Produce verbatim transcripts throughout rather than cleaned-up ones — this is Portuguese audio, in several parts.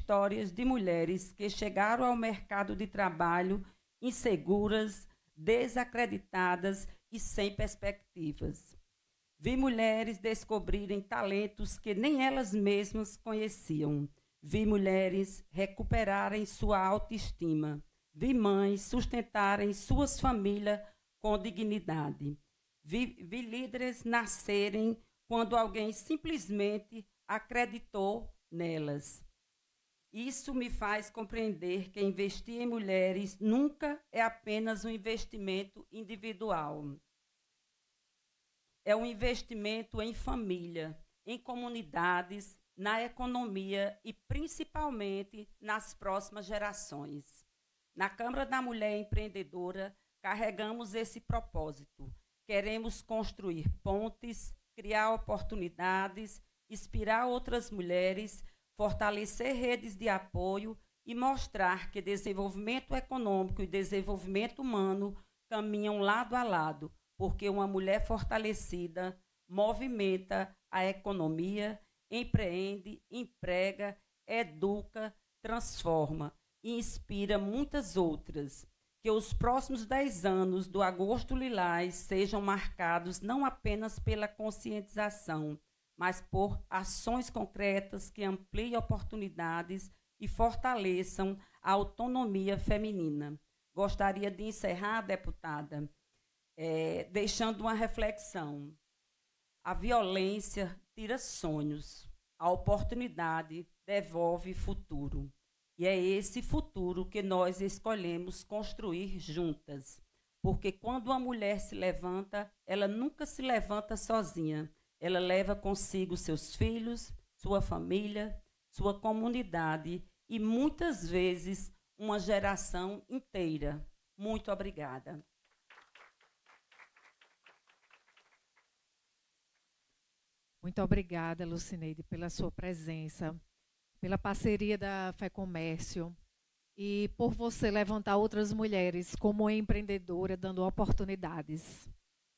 histórias de mulheres que chegaram ao mercado de trabalho inseguras, desacreditadas e sem perspectivas. Vi mulheres descobrirem talentos que nem elas mesmas conheciam. Vi mulheres recuperarem sua autoestima. Vi mães sustentarem suas famílias com dignidade. Vi, vi líderes nascerem quando alguém simplesmente acreditou nelas. Isso me faz compreender que investir em mulheres nunca é apenas um investimento individual. É um investimento em família, em comunidades, na economia e principalmente nas próximas gerações. Na Câmara da Mulher Empreendedora, carregamos esse propósito. Queremos construir pontes, criar oportunidades, inspirar outras mulheres, fortalecer redes de apoio e mostrar que desenvolvimento econômico e desenvolvimento humano caminham lado a lado, porque uma mulher fortalecida movimenta a economia, empreende, emprega, educa, transforma e inspira muitas outras. Que os próximos dez anos do Agosto Lilás sejam marcados não apenas pela conscientização, mas por ações concretas que ampliem oportunidades e fortaleçam a autonomia feminina. Gostaria de encerrar, deputada, é, deixando uma reflexão. A violência tira sonhos, a oportunidade devolve futuro. E é esse futuro que nós escolhemos construir juntas. Porque quando uma mulher se levanta, ela nunca se levanta sozinha. Ela leva consigo seus filhos, sua família, sua comunidade e, muitas vezes, uma geração inteira. Muito obrigada. Muito obrigada, Lucineide, pela sua presença, pela parceria da FEComércio e por você levantar outras mulheres como empreendedora, dando oportunidades.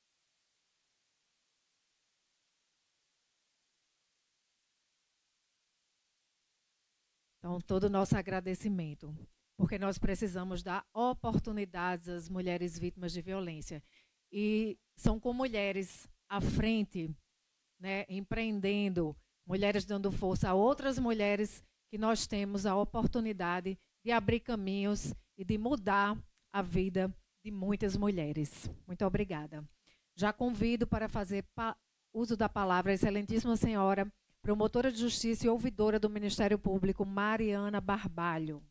Então, todo o nosso agradecimento, porque nós precisamos dar oportunidades às mulheres vítimas de violência. E são com mulheres à frente, né, empreendendo, mulheres dando força a outras mulheres, que nós temos a oportunidade de abrir caminhos e de mudar a vida de muitas mulheres. Muito obrigada. Já convido para fazer uso da palavra a excelentíssima senhora promotora de justiça e ouvidora do Ministério Público, Mariana Barbalho.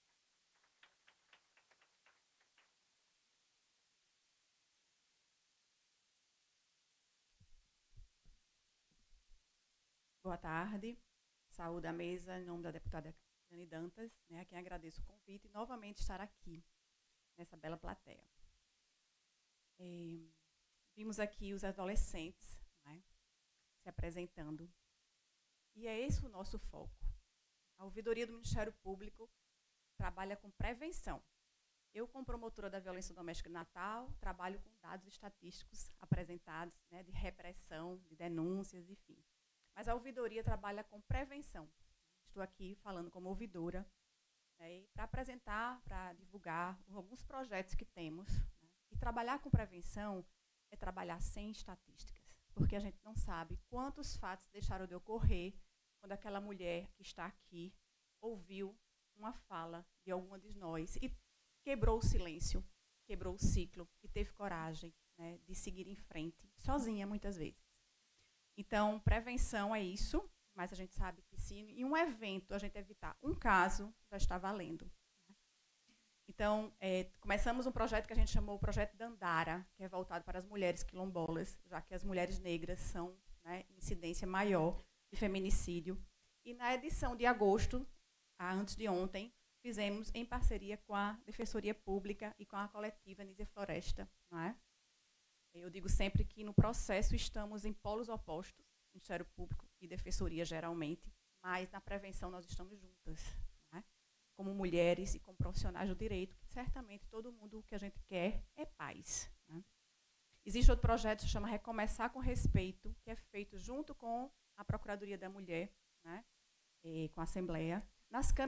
Boa tarde. Saúde à mesa, em nome da deputada Cristiane Dantas, né, a quem agradeço o convite e novamente estar aqui, nessa bela plateia. É, vimos aqui os adolescentes, né, se apresentando. E é esse o nosso foco. A ouvidoria do Ministério Público trabalha com prevenção. Eu, como promotora da violência doméstica em Natal, trabalho com dados estatísticos apresentados, né, de repressão, de denúncias, enfim. Mas a ouvidoria trabalha com prevenção. Estou aqui falando como ouvidora, né, para apresentar, para divulgar alguns projetos que temos. Né, e trabalhar com prevenção é trabalhar sem estatísticas, porque a gente não sabe quantos fatos deixaram de ocorrer quando aquela mulher que está aqui ouviu uma fala de alguma de nós e quebrou o silêncio, quebrou o ciclo e teve coragem, né, de seguir em frente, sozinha muitas vezes. Então, prevenção é isso, mas a gente sabe que se em um evento a gente evitar um caso, já está valendo. Então, é, começamos um projeto que a gente chamou o Projeto Dandara, que é voltado para as mulheres quilombolas, já que as mulheres negras são, né, incidência maior de feminicídio. E na edição de agosto, antes de ontem, fizemos em parceria com a Defensoria Pública e com a coletiva Nízia Floresta. Não é? Eu digo sempre que no processo estamos em polos opostos, Ministério Público e Defensoria geralmente, mas na prevenção nós estamos juntas. Como mulheres e como profissionais do direito, que certamente todo mundo o que a gente quer é paz. Né? Existe outro projeto que se chama Recomeçar com Respeito, que é feito junto com a Procuradoria da Mulher, né? E com a Assembleia, nas câmaras